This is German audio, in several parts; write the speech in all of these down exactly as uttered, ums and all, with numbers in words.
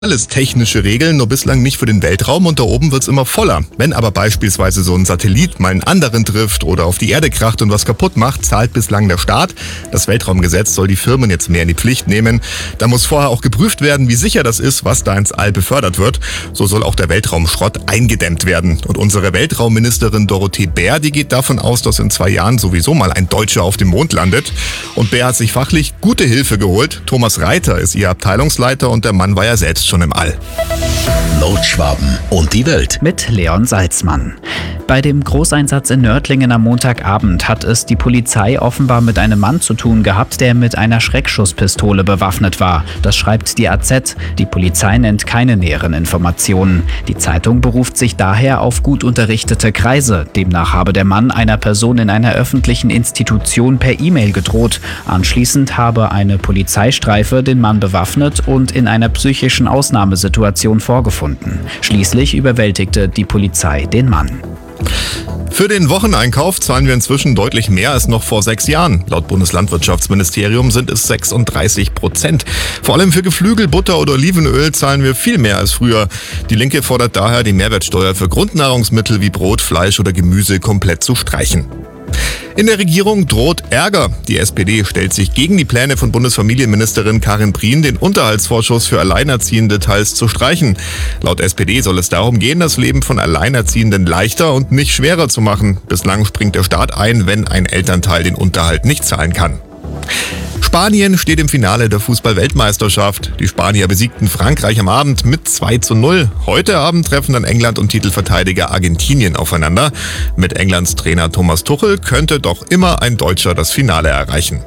Alles technische Regeln, nur bislang nicht für den Weltraum und da oben wird's immer voller. Wenn aber beispielsweise so ein Satellit mal einen anderen trifft oder auf die Erde kracht und was kaputt macht, zahlt bislang der Staat. Das Weltraumgesetz soll die Firmen jetzt mehr in die Pflicht nehmen. Da muss vorher auch geprüft werden, wie sicher das ist, was da ins All befördert wird. So soll auch der Weltraumschrott eingedämmt werden. Und unsere Weltraumministerin Dorothee Bär, die geht davon aus, dass in zwei Jahren sowieso mal ein Deutscher auf dem Mond landet. Und Bär hat sich fachlich gute Hilfe geholt. Thomas Reiter ist ihr Abteilungsleiter und der Mann war ja selbst schon im All. Nordschwaben und die Welt. Mit Leon Salzmann. Bei dem Großeinsatz in Nördlingen am Montagabend hat es die Polizei offenbar mit einem Mann zu tun gehabt, der mit einer Schreckschusspistole bewaffnet war. Das schreibt die A Z. Die Polizei nennt keine näheren Informationen. Die Zeitung beruft sich daher auf gut unterrichtete Kreise. Demnach habe der Mann einer Person in einer öffentlichen Institution per E-Mail gedroht. Anschließend habe eine Polizeistreife den Mann bewaffnet und in einer psychischen Ausnahmesituation vorgefunden. Schließlich überwältigte die Polizei den Mann. Für den Wocheneinkauf zahlen wir inzwischen deutlich mehr als noch vor sechs Jahren. Laut Bundeslandwirtschaftsministerium sind es sechsunddreißig Prozent. Vor allem für Geflügel, Butter oder Olivenöl zahlen wir viel mehr als früher. Die Linke fordert daher, die Mehrwertsteuer für Grundnahrungsmittel wie Brot, Fleisch oder Gemüse komplett zu streichen. In der Regierung droht Ärger. Die S P D stellt sich gegen die Pläne von Bundesfamilienministerin Karin Prien, den Unterhaltsvorschuss für Alleinerziehende teils zu streichen. Laut S P D soll es darum gehen, das Leben von Alleinerziehenden leichter und nicht schwerer zu machen. Bislang springt der Staat ein, wenn ein Elternteil den Unterhalt nicht zahlen kann. Spanien steht im Finale der Fußball-Weltmeisterschaft. Die Spanier besiegten Frankreich am Abend mit zwei zu null. Heute Abend treffen dann England und Titelverteidiger Argentinien aufeinander. Mit Englands Trainer Thomas Tuchel könnte doch immer ein Deutscher das Finale erreichen.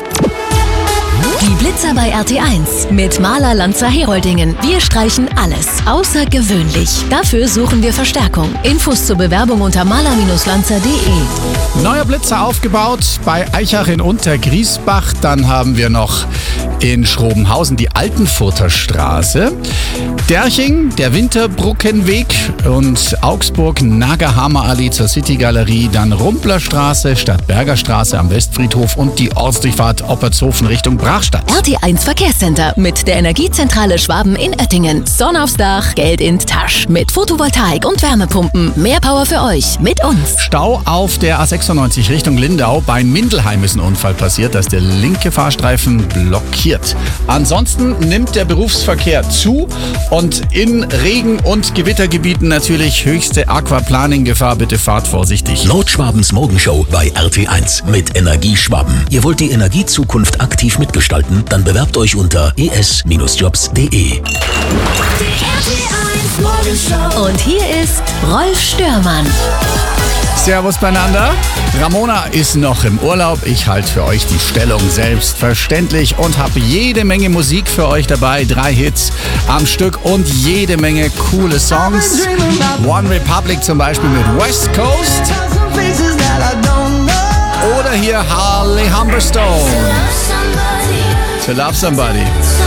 Die Blitzer bei R T eins mit Maler Lanzer Heroldingen. Wir streichen alles außergewöhnlich. Dafür suchen wir Verstärkung. Infos zur Bewerbung unter maler Lanzer punkt de. Neuer Blitzer aufgebaut bei Eichach in Untergriesbach. Dann haben wir noch in Schrobenhausen die Altenfurter Straße. Derching, der Winterbrückenweg und Augsburg, Nagerhammer Allee zur City-Galerie. Dann Rumplerstraße, Stadtberger Straße am Westfriedhof und die Ortsdurchfahrt Oppertshofen Richtung Brachstadt. R T eins Verkehrscenter mit der Energiezentrale Schwaben in Oettingen. Sonne aufs Dach, Geld in Tasch. Mit Photovoltaik und Wärmepumpen. Mehr Power für euch mit uns. Stau auf der A sechsundneunzig Richtung Lindau. Bei Mindelheim ist ein Unfall passiert, dass der linke Fahrstreifen blockiert. Ansonsten nimmt der Berufsverkehr zu und in Regen- und Gewittergebieten natürlich höchste Aquaplaning-Gefahr. Bitte fahrt vorsichtig. Nordschwabens Morgenshow bei R T eins mit Energieschwaben. Ihr wollt die Energiezukunft aktiv mitgestalten? Dann bewerbt euch unter e s Jobs punkt de. Und hier ist Rolf Störmann. Servus beieinander. Ramona ist noch im Urlaub. Ich halte für euch die Stellung selbstverständlich und habe jede Menge Musik für euch dabei. Drei Hits am Stück und jede Menge coole Songs. One Republic zum Beispiel mit West Coast. Oder hier Harley Humberstone. To Love Somebody.